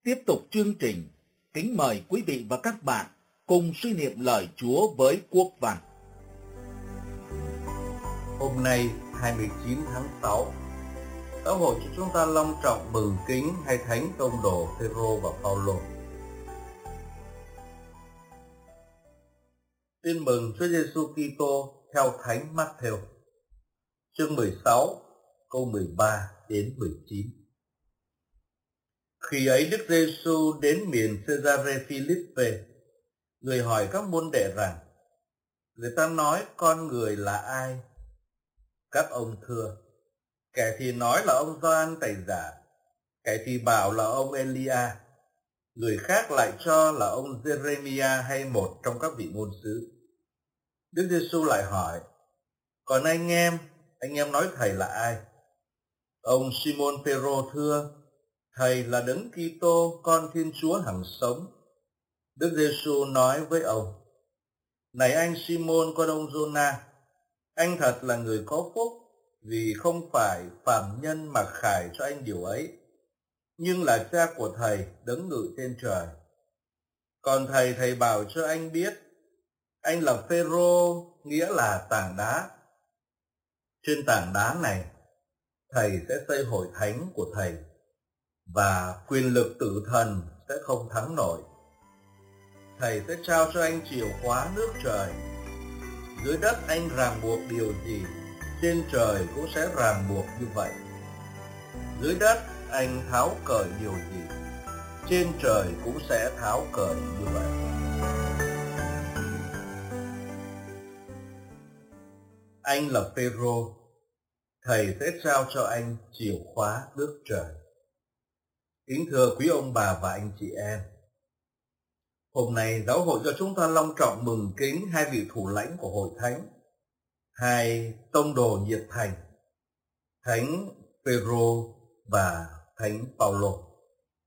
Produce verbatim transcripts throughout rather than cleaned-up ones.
Tiếp tục chương trình, kính mời quý vị và các bạn cùng suy niệm lời Chúa với Quốc Văn. Hôm nay hai mươi chín tháng sáu, giáo hội cho chúng ta long trọng mừng kính hai thánh tông đồ Phêrô và Phaolô. Tin mừng Chúa Giêsu Kitô theo thánh Matthew, chương mười sáu, câu mười ba đến mười chín. Khi ấy Đức Giêsu đến miền Caesarea Philippe, người hỏi các môn đệ rằng: người ta nói con người là ai? Các ông thưa: kẻ thì nói là ông Gioan Tẩy Giả, kẻ thì bảo là ông Elia, người khác lại cho là ông Giê-rê-mi-a hay một trong các vị ngôn sứ. Đức Giêsu lại hỏi: còn anh em, anh em nói thầy là ai? Ông Simon Phêrô thưa: thầy là Đấng Kitô, con Thiên Chúa hằng sống. Đức Giêsu nói với ông: này anh Simon con ông Giô-na, anh thật là người có phúc, vì không phải phàm nhân mặc khải cho anh điều ấy, nhưng là Cha của thầy Đấng ngự trên trời. Còn thầy thầy bảo cho anh biết, anh là Phêrô, nghĩa là tảng đá. Trên tảng đá này, thầy sẽ xây hội thánh của thầy, và quyền lực tử thần sẽ không thắng nổi. Thầy sẽ trao cho anh chìa khóa nước trời. Dưới đất anh ràng buộc điều gì, trên trời cũng sẽ ràng buộc như vậy. Dưới đất anh tháo cởi điều gì, trên trời cũng sẽ tháo cởi như vậy. Anh là Phêrô, thầy sẽ trao cho anh chìa khóa nước trời. Kính thưa quý ông bà và anh chị em, hôm nay giáo hội cho chúng ta long trọng mừng kính hai vị thủ lãnh của hội thánh, hai tông đồ nhiệt thành, thánh Phêrô và thánh Phaolô.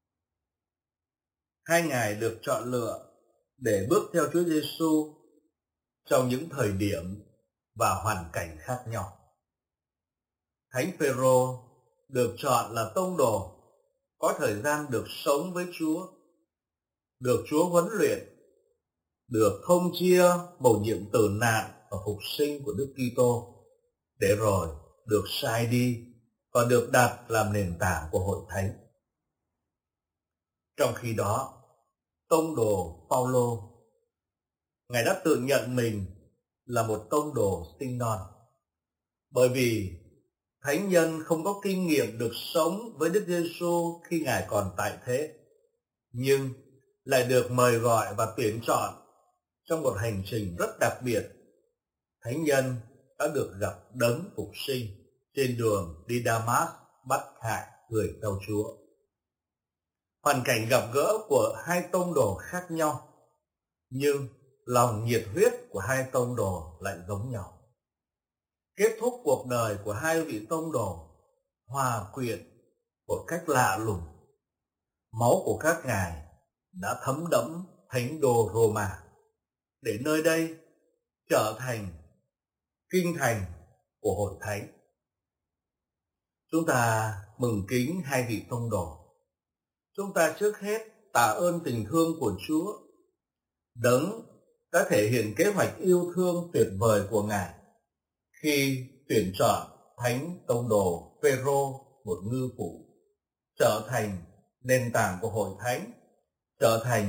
Hai ngài được chọn lựa để bước theo Chúa Giêsu trong những thời điểm và hoàn cảnh khác nhau. Thánh Phêrô được chọn là tông đồ có thời gian được sống với Chúa, được Chúa huấn luyện, được thông chia mầu nhiệm tử nạn và phục sinh của Đức Kitô, để rồi được sai đi và được đặt làm nền tảng của hội thánh. Trong khi đó, tông đồ Phaolô, ngài đã tự nhận mình là một tông đồ sinh non, bởi vì thánh nhân không có kinh nghiệm được sống với Đức Giêsu khi ngài còn tại thế, nhưng lại được mời gọi và tuyển chọn trong một hành trình rất đặc biệt. Thánh nhân đã được gặp Đấng phục sinh trên đường đi Đa-mát bắt hại người theo Chúa. Hoàn cảnh gặp gỡ của hai tông đồ khác nhau, nhưng lòng nhiệt huyết của hai tông đồ lại giống nhau. Kết thúc cuộc đời của hai vị tông đồ hòa quyện một cách lạ lùng. Máu của các ngài đã thấm đẫm thánh đô Roma, để nơi đây trở thành kinh thành của hội thánh. Chúng ta mừng kính hai vị tông đồ. Chúng ta trước hết tạ ơn tình thương của Chúa, Đấng đã thể hiện kế hoạch yêu thương tuyệt vời của ngài khi tuyển chọn thánh tông đồ Phêrô, một ngư phủ, trở thành nền tảng của hội thánh, trở thành